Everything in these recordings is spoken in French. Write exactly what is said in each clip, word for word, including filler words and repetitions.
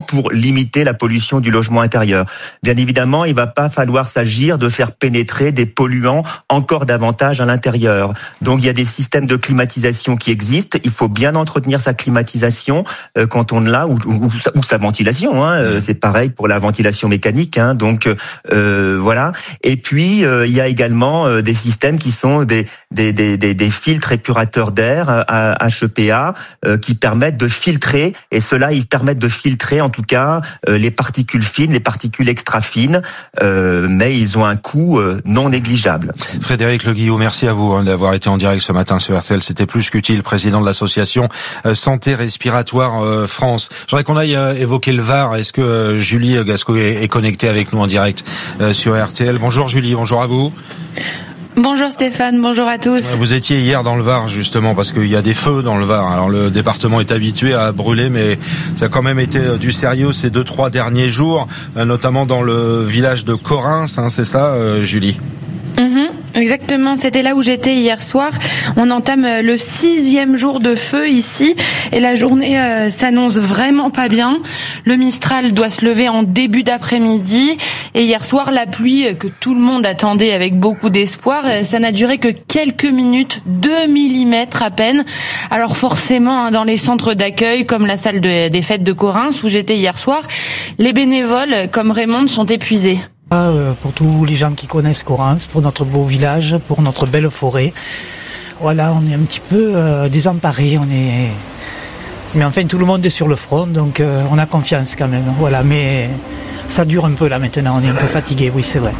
pour limiter la pollution du logement intérieur. Bien évidemment, il va pas falloir s'agir de faire pénétrer des polluants encore davantage à l'intérieur. Donc il y a des systèmes de climatisation qui existent. Il faut bien entretenir sa climatisation euh, quand on l'a, ou, ou, ou, sa, ou sa ventilation. Hein. Euh, c'est pareil pour la ventilation mécanique. Hein. Donc euh, voilà. Et puis euh, il y a également euh, des systèmes qui sont des des des des, des filtres épurateurs d'air à H E P A euh, qui permettent de filtrer. Et cela, ils permettent de filtrer en tout cas euh, les particules fines, les particules extra fines. Euh, mais ils ont un coût euh, non négligeable. Frédéric Le Guillot, merci à vous hein, d'avoir été en direct ce matin sur R T L. C'était plus qu'utile, président de l'association euh, Santé Respiratoire euh, France. J'aimerais qu'on aille euh, évoquer le V A R. Est-ce que euh, Julie Gasco est, est connectée avec nous en direct euh, sur R T L? Bonjour Julie, bonjour à vous. Bonjour Stéphane, bonjour à tous. Vous étiez hier dans le V A R justement parce qu'il y a des feux dans le V A R. Alors le département est habitué à brûler, mais ça a quand même été du sérieux ces deux trois derniers jours, notamment dans le village de Corrins, hein, c'est ça euh, Julie? Mmh, exactement, c'était là où j'étais hier soir. On entame le sixième jour de feu ici et la journée euh, s'annonce vraiment pas bien. Le Mistral doit se lever en début d'après-midi et hier soir la pluie que tout le monde attendait avec beaucoup d'espoir, ça n'a duré que quelques minutes, deux millimètres à peine. Alors forcément, hein, dans les centres d'accueil comme la salle de, des fêtes de Corrins où j'étais hier soir, les bénévoles comme Raymond sont épuisés. Pour tous les gens qui connaissent Corrins, pour notre beau village, pour notre belle forêt. Voilà, on est un petit peu euh, désemparés, on est... Mais enfin, tout le monde est sur le front, donc euh, on a confiance quand même. Voilà, mais ça dure un peu là maintenant, on est un peu fatigué, oui, c'est vrai.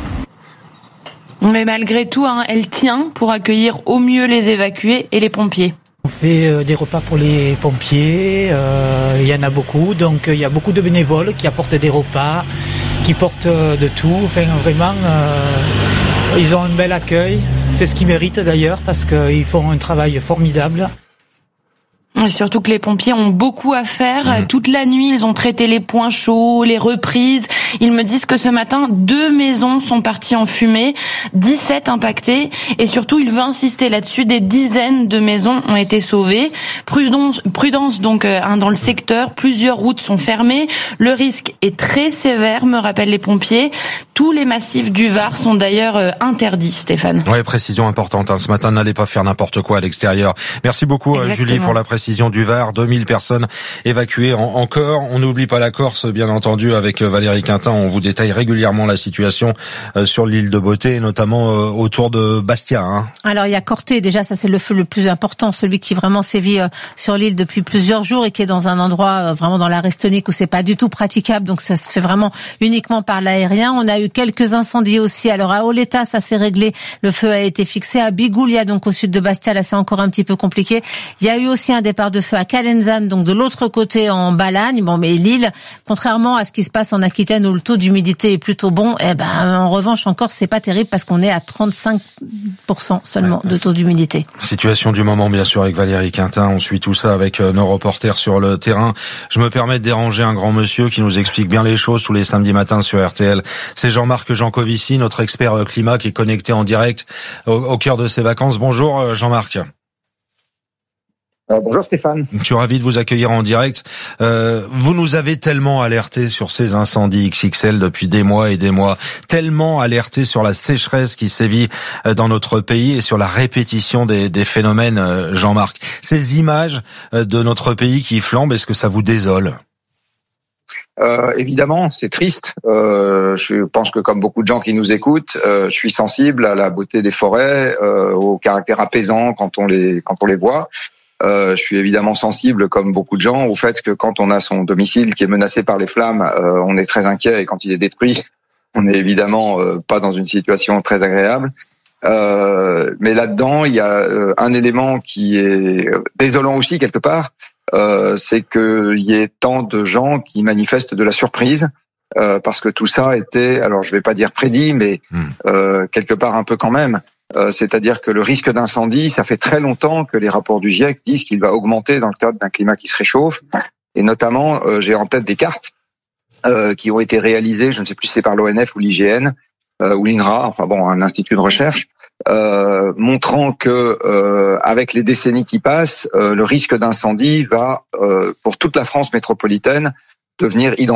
Mais malgré tout, hein, elle tient pour accueillir au mieux les évacués et les pompiers. On fait euh, des repas pour les pompiers, euh, il y en a beaucoup, donc euh, il y a beaucoup de bénévoles qui apportent des repas, qui portent de tout, enfin vraiment euh, ils ont un bel accueil, c'est ce qu'ils méritent d'ailleurs parce qu'ils font un travail formidable. Et surtout que les pompiers ont beaucoup à faire. Mmh. Toute la nuit, ils ont traité les points chauds, les reprises. Ils me disent que ce matin, deux maisons sont parties en fumée, dix-sept impactées. Et surtout, il veut insister là-dessus, des dizaines de maisons ont été sauvées. Prudence, prudence donc euh, dans le secteur. Plusieurs routes sont fermées. Le risque est très sévère, me rappellent les pompiers. Tous les massifs du V A R sont d'ailleurs euh, interdits, Stéphane. Oui, précision importante. Hein. Ce matin, n'allez pas faire n'importe quoi à l'extérieur. Merci beaucoup, Exactement. Julie, pour la précision du V A R. deux mille personnes évacuées en, encore. On n'oublie pas la Corse, bien entendu, avec Valérie Quintin. On vous détaille régulièrement la situation euh, sur l'île de Beauté, notamment euh, autour de Bastia. Hein. Alors, il y a Corté. Déjà, ça, c'est le feu le plus important, celui qui vraiment sévit euh, sur l'île depuis plusieurs jours et qui est dans un endroit euh, vraiment dans la Restonique où c'est pas du tout praticable. Donc, ça se fait vraiment uniquement par l'aérien. On a eu quelques incendies aussi. Alors, à Oleta, ça s'est réglé. Le feu a été fixé. À Bigoulia, donc au sud de Bastia, là, c'est encore un petit peu compliqué. Il y a eu aussi un départ de feu à Calenzane, donc de l'autre côté en Balagne. Bon, mais l'île, contrairement à ce qui se passe en Aquitaine où le taux d'humidité est plutôt bon, eh ben, en revanche, encore, c'est pas terrible parce qu'on est à trente-cinq pour cent seulement ouais, de taux d'humidité. Situation du moment, bien sûr, avec Valérie Quintin. On suit tout ça avec nos reporters sur le terrain. Je me permets de déranger un grand monsieur qui nous explique bien les choses tous les samedis matins sur R T L. C'est Jean-Marc Jancovici, notre expert climat qui est connecté en direct au, au cœur de ses vacances. Bonjour, Jean-Marc. Euh, bonjour Stéphane. Je suis ravi de vous accueillir en direct. Euh, vous nous avez tellement alerté sur ces incendies X X L depuis des mois et des mois, tellement alerté sur la sécheresse qui sévit dans notre pays et sur la répétition des, des phénomènes, Jean-Marc. Ces images de notre pays qui flambent, est-ce que ça vous désole ? Euh, évidemment, c'est triste. Euh, je pense que comme beaucoup de gens qui nous écoutent, euh, je suis sensible à la beauté des forêts, euh, au caractère apaisant quand on les quand on les voit. Euh, je suis évidemment sensible, comme beaucoup de gens, au fait que quand on a son domicile qui est menacé par les flammes, euh, on est très inquiet et quand il est détruit, on n'est évidemment euh, pas dans une situation très agréable. Euh, mais là-dedans, il y a euh, un élément qui est désolant aussi quelque part, euh, c'est qu'il y ait tant de gens qui manifestent de la surprise, euh, parce que tout ça était, alors je vais pas dire prédit, mais euh, quelque part un peu quand même. Euh, c'est-à-dire que le risque d'incendie, ça fait très longtemps que les rapports du GIEC disent qu'il va augmenter dans le cadre d'un climat qui se réchauffe. Et notamment, euh, j'ai en tête des cartes euh, qui ont été réalisées, je ne sais plus si c'est par l'O N F ou l'I G N, euh, ou l'INRA, enfin bon, un institut de recherche, euh, montrant que euh, avec les décennies qui passent, euh, le risque d'incendie va, euh, pour toute la France métropolitaine, devenir identique.